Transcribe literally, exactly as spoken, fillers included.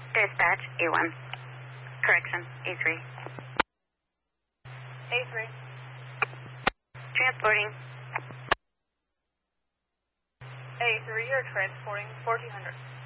Dispatch, A one. Correction, A three. A three. Transporting. A three, you're transporting fourteen hundred.